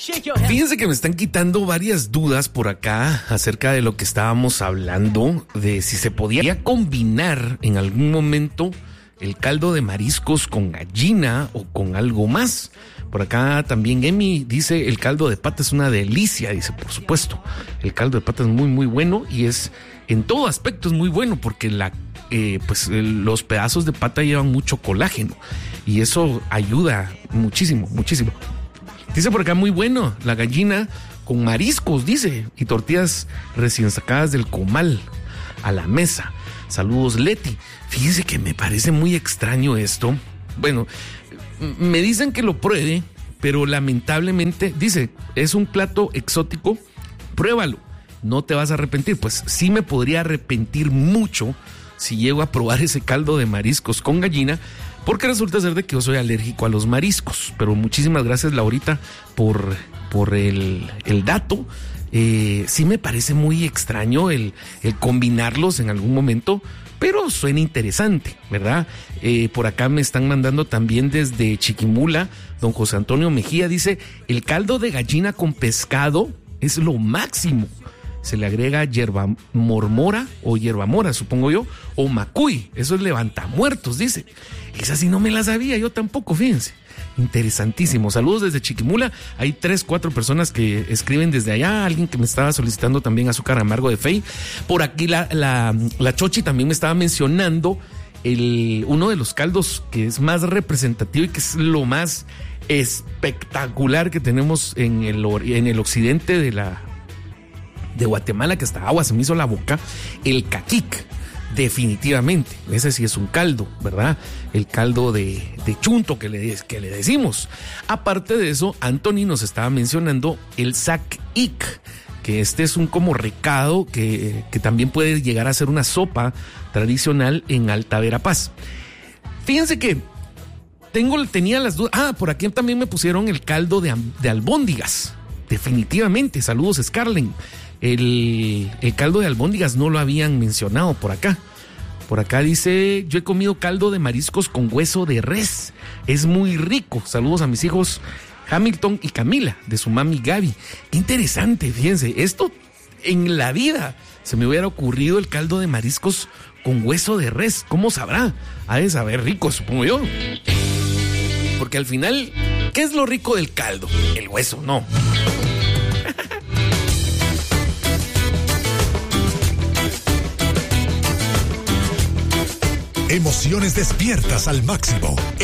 Fíjense que me están quitando varias dudas por acá acerca de lo que estábamos hablando, de si se podía combinar en algún momento el caldo de mariscos con gallina o con algo más. Por acá también Emi dice, el caldo de pata es una delicia, dice, por supuesto. El caldo de pata es muy, muy bueno y es, en todo aspecto es muy bueno porque los pedazos de pata llevan mucho colágeno y eso ayuda muchísimo, muchísimo. Dice por acá, muy bueno, la gallina con mariscos, dice, y tortillas recién sacadas del comal a la mesa. Saludos, Leti. Fíjese que me parece muy extraño esto. Bueno, me dicen que lo pruebe, pero lamentablemente, dice, es un plato exótico, pruébalo, no te vas a arrepentir. Pues sí me podría arrepentir mucho si llego a probar ese caldo de mariscos con gallina, porque resulta ser de que yo soy alérgico a los mariscos. Pero muchísimas gracias, Laurita, por el dato. Sí me parece muy extraño el combinarlos en algún momento, pero suena interesante, ¿verdad? Por acá me están mandando también desde Chiquimula, don José Antonio Mejía dice, el caldo de gallina con pescado es lo máximo. Se le agrega hierba mora, supongo yo, o macuy, eso es levantamuertos, dice. Esa sí no me la sabía, yo tampoco, fíjense. Interesantísimo. Saludos desde Chiquimula. Hay 3-4 personas que escriben desde allá. Alguien que me estaba solicitando también azúcar amargo de Fey. Por aquí la Chochi también me estaba mencionando uno de los caldos que es más representativo y que es lo más espectacular que tenemos en el occidente de Guatemala, que hasta agua se me hizo la boca, el caquic. Definitivamente, ese sí es un caldo, ¿verdad? El caldo de chunto que le decimos. Aparte de eso, Anthony nos estaba mencionando el sac-ic, que este es un como recado que también puede llegar a ser una sopa tradicional en Alta Verapaz. Fíjense que tenía las dudas. Por aquí también me pusieron el caldo de albóndigas. Definitivamente, saludos, Scarlett. El caldo de albóndigas no lo habían mencionado por acá. Por acá dice, yo he comido caldo de mariscos con hueso de res. Es muy rico. Saludos a mis hijos Hamilton y Camila, de su mami Gaby. Qué interesante, fíjense. Esto en la vida se me hubiera ocurrido, el caldo de mariscos con hueso de res. ¿Cómo sabrá? Ha de saber rico, supongo yo. Porque al final, ¿qué es lo rico del caldo? El hueso, no. Emociones despiertas al máximo.